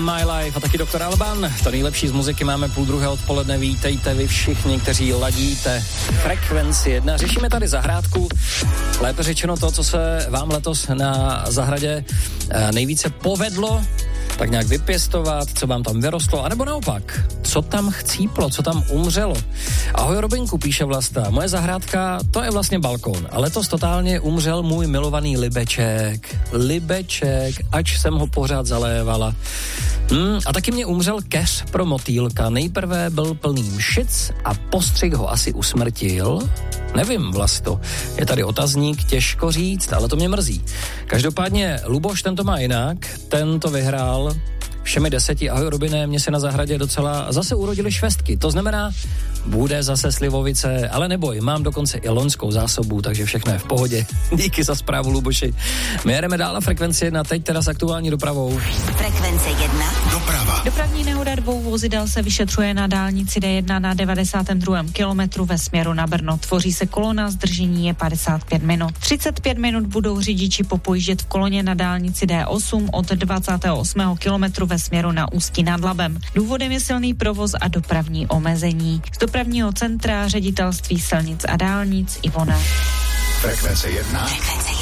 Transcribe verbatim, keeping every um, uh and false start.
My Life a taky doktor Alban. To nejlepší z muziky máme půl druhé odpoledne. Vítejte vy všichni, kteří ladíte Frekvenci jedna. Řešíme tady zahrádku, lépe řečeno to, co se vám letos na zahradě nejvíce povedlo, tak nějak vypěstovat, co vám tam vyrostlo, anebo naopak, co tam chcíplo, co tam umřelo. Ahoj Robinku, píše Vlasta, moje zahrádka, to je vlastně balkón, a letos totálně umřel můj milovaný libeček. Libeček, ač jsem ho pořád zalévala. Hmm, a taky mě umřel keř pro motýlka. Nejprve byl plný mšic a postřih ho asi usmrtil. Nevím, Vlasto. Je tady otazník, těžko říct, ale to mě mrzí. Každopádně Luboš ten to má jinak, ten to vyhrál všemi deseti. Ahoj Robine, mě se na zahradě docela zase urodily švestky. To znamená, bude zase slivovice, ale neboj, mám dokonce i loňskou zásobu, takže všechno je v pohodě. Díky za zprávu, Luboši. My jedeme dál na Frekvenci jedna, teď teda s aktuální dopravou. Frekvence jedna. Doprava. Dopravní nehoda dvou vozidel se vyšetřuje na dálnici D jedna na devadesátém druhém kilometru ve směru na Brno. Tvoří se kolona, zdržení je padesát pět minut. třicet pět minut budou řidiči popojíždět v koloně na dálnici D osm od dvacátého osmého kilometru ve směru na Ústí nad Labem. Důvodem je silný provoz a dopravní omezení. Z dopravního centra Ředitelství silnic a dálnic Ivona. Frekvence jedna. Frekvence